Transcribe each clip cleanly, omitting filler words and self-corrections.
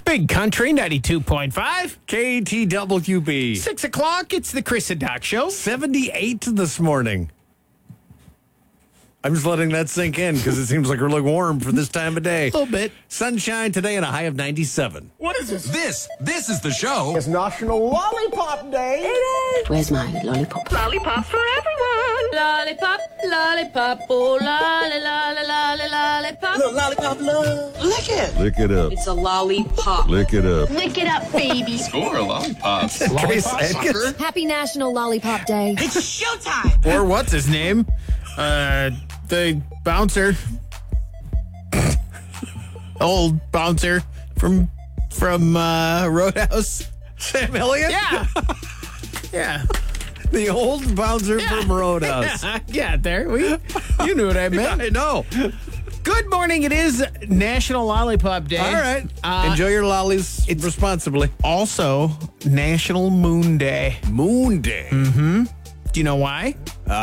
Big Country 92.5. KTWB. 6 o'clock, it's the Chris and Doc Show. 78 this morning. I'm just letting that sink in because it seems like we're looking warm for this time of day. A little bit. Sunshine today and a high of 97. What is this? This is the show. It's National Lollipop Day. It is. Where's my lollipop? Lollipop for everyone. Lollipop, lollipop, oh lolly, lolly, lolly, lollipop. Look, lollipop love. Lick it. Lick it up. It's a lollipop. Lick it up. Lick it up, baby. Score a lollipop. Trace Adkins. Happy National Lollipop Day. It's showtime. Or what's his name? The bouncer. Old bouncer from Roadhouse. Sam Elliott? Yeah. Yeah. The old bouncer from Roadhouse. Yeah, there. You knew what I meant. I know. Good morning. It is National Lollipop Day. All right. Enjoy your lollies responsibly. Also, National Moon Day. Moon Day. Do you know why?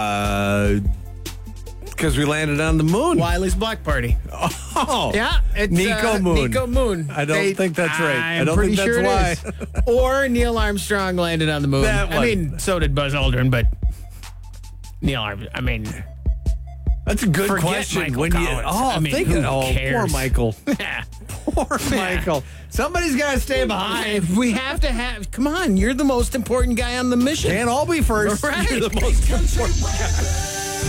Because we landed on the moon. Wiley's Block Party. Oh. Yeah. It's Nico Moon. Nico Moon. I don't think that's right. I I'm don't pretty think sure that's it is. Or Neil Armstrong landed on the moon. That I one. mean, so did Buzz Aldrin, but Neil Armstrong, I mean... That's a good Forget question. Michael Collins. Think who of poor cares? Michael. Yeah. Poor Michael. Somebody's got to stay behind. We have to have... Come on, you're the most important guy on the mission. Can't all be first. Right. You're the most important guy.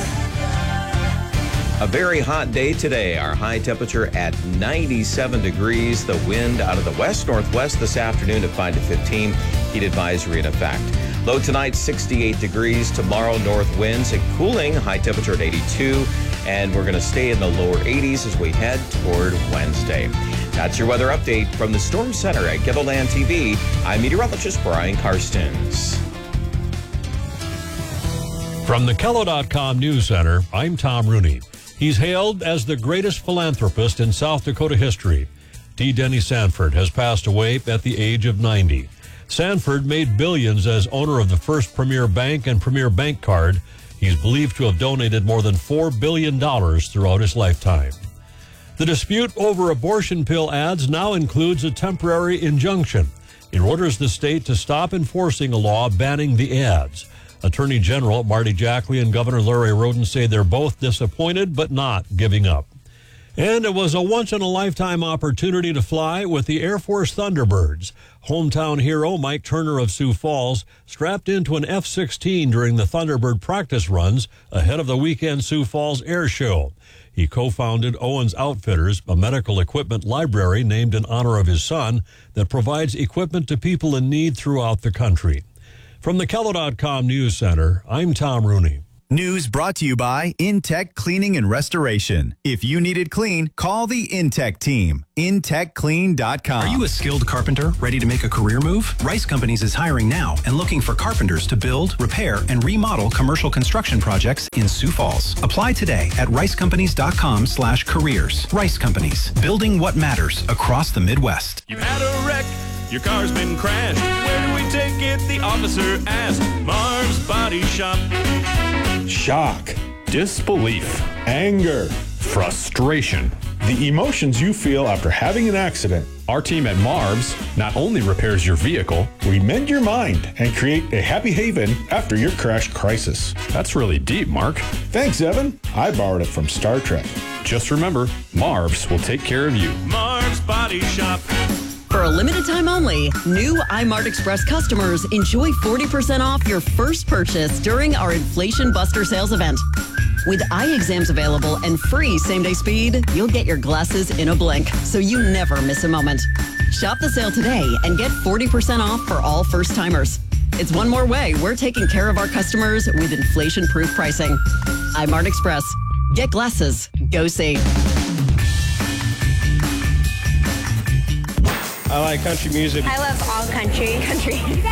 A very hot day today. Our high temperature at 97 degrees. The wind out of the west-northwest this afternoon at 5 to 15. Heat advisory in effect. Low tonight, 68 degrees. Tomorrow, north winds and cooling. High temperature at 82. And we're going to stay in the lower 80s as we head toward Wednesday. That's your weather update from the Storm Center at Gilliland TV. I'm meteorologist Brian Karstens. From the Kello.com News Center, I'm Tom Rooney. He's hailed as the greatest philanthropist in South Dakota history. T. Denny Sanford has passed away at the age of 90. Sanford made billions as owner of the First Premier Bank and Premier Bank Card. He's believed to have donated more than $4 billion throughout his lifetime. The dispute over abortion pill ads now includes a temporary injunction. It orders the state to stop enforcing a law banning the ads. Attorney General Marty Jackley and Governor Larry Roden say they're both disappointed but not giving up. And it was a once-in-a-lifetime opportunity to fly with the Air Force Thunderbirds. Hometown hero Mike Turner of Sioux Falls strapped into an F-16 during the Thunderbird practice runs ahead of the weekend Sioux Falls Air Show. He co-founded Owens Outfitters, a medical equipment library named in honor of his son that provides equipment to people in need throughout the country. From the Kello.com News Center, I'm Tom Rooney. News brought to you by Intech Cleaning and Restoration. If you need it clean, call the Intech team. IntechClean.com. Are you a skilled carpenter ready to make a career move? Rice Companies is hiring now and looking for carpenters to build, repair, and remodel commercial construction projects in Sioux Falls. Apply today at ricecompanies.com/careers. Rice Companies, building what matters across the Midwest. You've had a wreck. Your car's been crashed. Where do we take it? The officer asked. Marv's Body Shop. Shock, disbelief, anger, frustration. The emotions you feel after having an accident. Our team at Marv's not only repairs your vehicle, we mend your mind and create a happy haven after your crash crisis. That's really deep, Mark. Thanks, Evan. I borrowed it from Star Trek. Just remember, Marv's will take care of you. Marv's Body Shop. For a limited time only, new iMart Express customers enjoy 40% off your first purchase during our Inflation Buster sales event. With eye exams available and free same-day speed, you'll get your glasses in a blink, so you never miss a moment. Shop the sale today and get 40% off for all first-timers. It's one more way we're taking care of our customers with inflation-proof pricing. iMart Express. Get glasses. Go see. I like country music. I love all country.